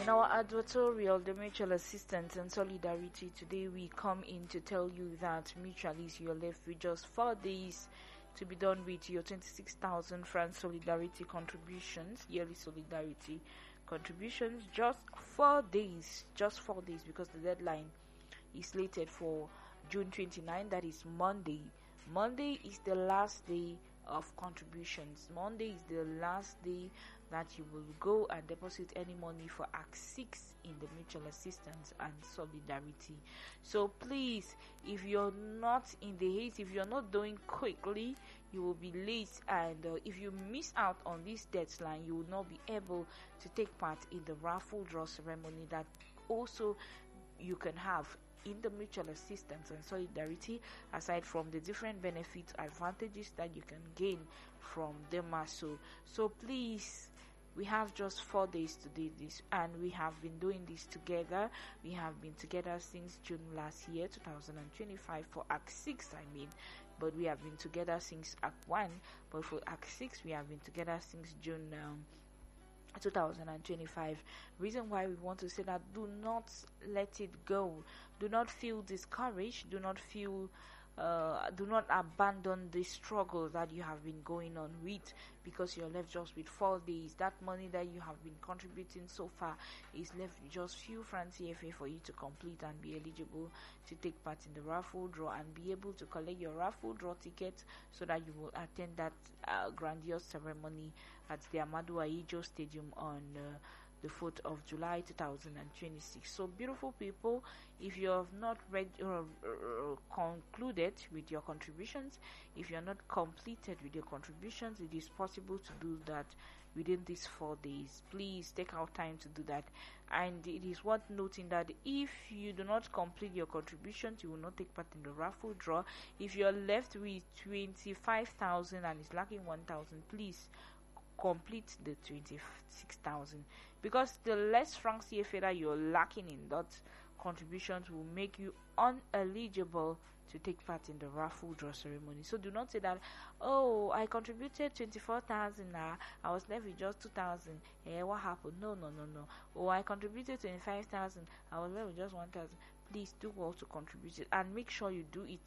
In our advertorial, the Mutual Assistance and Solidarity, today we come in to tell you that Mutualists, you're left with just 4 days to be done with your 26,000 francs solidarity contributions, yearly solidarity contributions. Just 4 days, because the deadline is slated for June 29, that is Monday. Monday is the last day of contributions. Monday is the last day that you will go and deposit any money for Act 6 in the Mutual Assistance and Solidarity. So please, if you're not in the haste, if you're not doing quickly, you will be late, and if you miss out on this deadline, you will not be able to take part in the raffle draw ceremony that also you can have in the Mutual Assistance and Solidarity, aside from the different benefits, advantages that you can gain from the MASO. So please, we have just 4 days to do this, and we have been doing this together. We have been together since June last year, 2025, for Act 6, but we have been together since Act 1, but for Act 6, we have been together since June 2025. Reason why we want to say that: do not let it go. Do not feel discouraged. Do not abandon the struggle that you have been going on with, because you're left just with 4 days. That money that you have been contributing so far is left with just few francs CFA for you to complete and be eligible to take part in the raffle draw and be able to collect your raffle draw ticket, so that you will attend that grandiose ceremony at the Amadou Ahidjo Stadium on the 4th of July 2026. So beautiful people, if you have not concluded with your contributions, if you're not completed with your contributions, it is possible to do that within these 4 days. Please take out time to do that. And it is worth noting that if you do not complete your contributions, you will not take part in the raffle draw. If you're left with 25,000 and is lacking 1,000, please complete the 26,000, because the less franc CFA that you're lacking in that contributions will make you uneligible to take part in the raffle draw ceremony. So do not say that, oh, I contributed 24,000, I was left with just 2,000. What happened? No. Oh, I contributed 25,000, I was left with just 1,000. Please do well to contribute it, and make sure you do it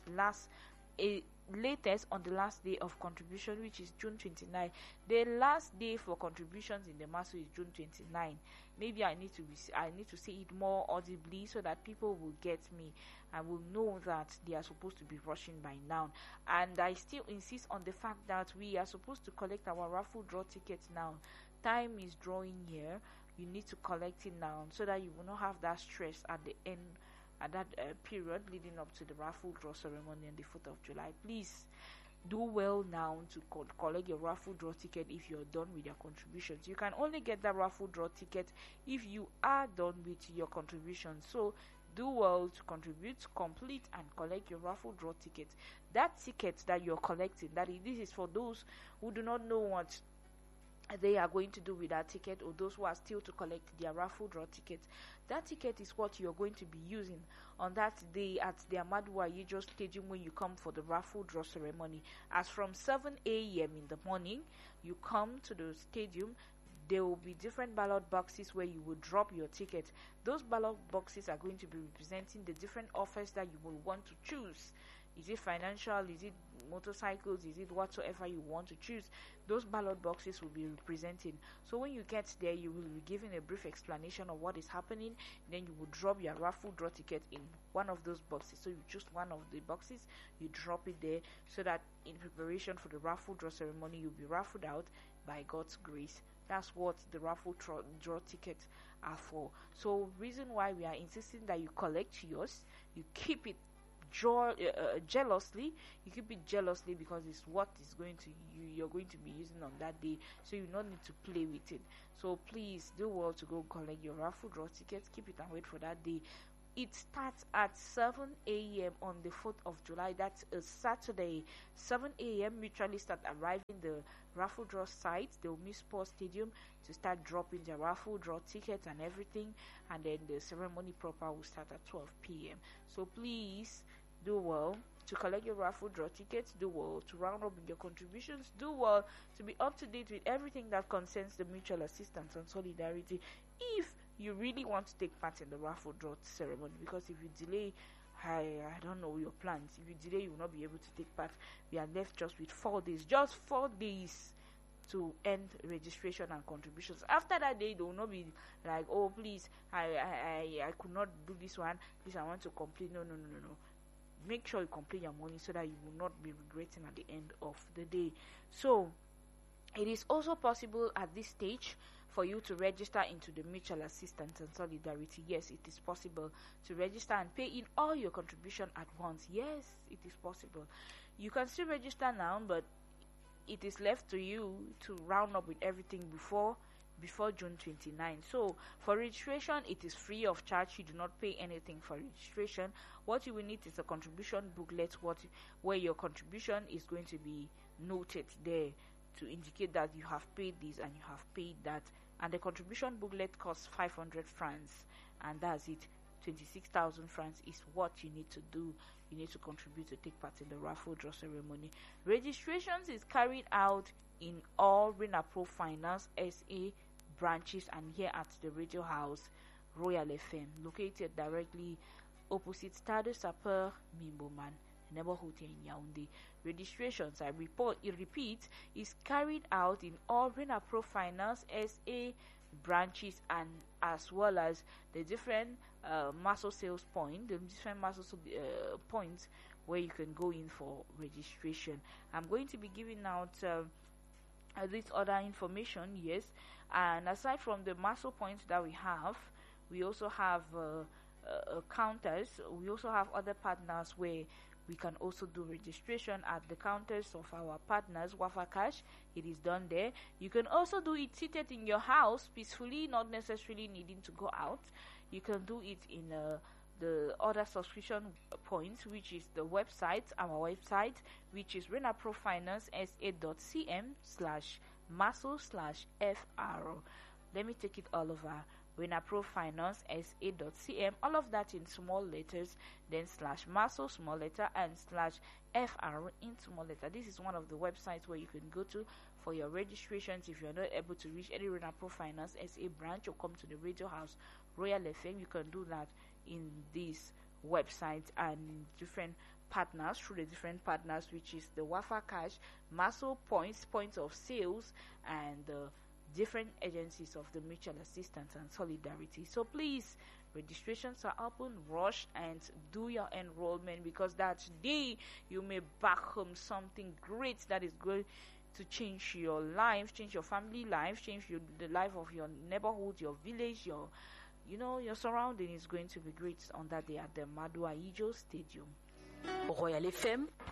latest on the last day of contribution, which is June 29. The last day for contributions in the MASO is June 29. Maybe I need to say it more audibly so that people will get me and will know that they are supposed to be rushing by now. And I still insist on the fact that we are supposed to collect our raffle draw tickets now. Time is drawing near. You need to collect it now, so that you will not have that stress at the end, at that period leading up to the raffle draw ceremony on the 4th of July. Please do well now to collect your raffle draw ticket if you're done with your contributions. You can only get that raffle draw ticket if you are done with your contributions. So do well to contribute, complete, and collect your raffle draw ticket. That ticket that you're collecting, this is for those who do not know what they are going to do with that ticket, or those who are still to collect their raffle draw ticket. That ticket is what you're going to be using on that day at the Amadou Ahidjo Stadium when you come for the raffle draw ceremony. As from 7 a.m. in the morning, you come to the stadium. There will be different ballot boxes where you will drop your ticket. Those ballot boxes are going to be representing the different offers that you will want to choose. Is it financial? Is it motorcycles? Is it whatsoever you want to choose? Those ballot boxes will be representing. So when you get there, you will be given a brief explanation of what is happening. Then you will drop your raffle draw ticket in one of those boxes. So you choose one of the boxes, you drop it there, so that in preparation for the raffle draw ceremony, you'll be raffled out by God's grace. That's what the raffle draw tickets are for. So reason why we are insisting that you collect yours, you keep it jealously. You keep it jealously because it's what is you're going to be using on that day, so you don't need to play with it. So please do well to go collect your raffle draw tickets. Keep it and wait for that day. It starts at 7 a.m. on the 4th of July. That's a Saturday. 7 a.m. Mutualists start arriving the raffle draw site, the Omi Sports Stadium, to start dropping their raffle draw tickets and everything, and then the ceremony proper will start at 12 p.m. So please do well to collect your raffle draw tickets, do well to round up with your contributions, do well to be up to date with everything that concerns the Mutual Assistance and Solidarity. If you really want to take part in the raffle draw ceremony, because if you delay, I don't know your plans. If you delay, you will not be able to take part. We are left just with 4 days, just 4 days to end registration and contributions. After that day, they will not be like, oh please, I could not do this one, please I want to complete. No. Make sure you complete your money so that you will not be regretting at the end of the day. So it is also possible at this stage for you to register into the Mutual Assistance and Solidarity. Yes, it is possible to register and pay in all your contribution at once. Yes, it is possible. You can still register now, but it is left to you to round up with everything before June 29. So for registration, it is free of charge. You do not pay anything for registration. What you will need is a contribution booklet, where your contribution is going to be noted there to indicate that you have paid this and you have paid that. And the contribution booklet costs 500 francs, and that's it. 26,000 francs is what you need to do. You need to contribute to take part in the raffle draw ceremony. Registrations is carried out in all Renapro Finance SA branches and here at the Radio House Royal FM, located directly opposite Stade Sapeur Mimboman neighborhood in Yaoundé. Registrations, I repeat, is carried out in all Renapro Finance SA branches and as well as the different muscle sales points where you can go in for registration. I'm going to be giving out this other information, yes, and aside from the muscle points that we have, we also have counters. We also have other partners where we can also do registration at the counters of our partners. Wafa Cash, it is done there. You can also do it seated in your house peacefully, not necessarily needing to go out. You can do it in the other subscription points, which is the website, our website, which is renaprofinance.sa.cm/muscle/FR. Let me take it all over. renaprofinance.sa.cm, all of that in small letters, then /muscle small letter and /FR in small letter. This is one of the websites where you can go to for your registrations. If you're not able to reach any Renapro Finance SA branch or come to the Radio House Royal FM, you can do that in this website and different partners, through the different partners, which is the Wafa Cash, Muscle points of sales, and different agencies of the Mutual Assistance and Solidarity. So please, registrations are open. Rush and do your enrollment, because that day you may back home something great that is going to change your life, change your family life, change the life of your neighborhood, your village, your surrounding is going to be great on that day at the Madua Ijo Stadium. Royal FM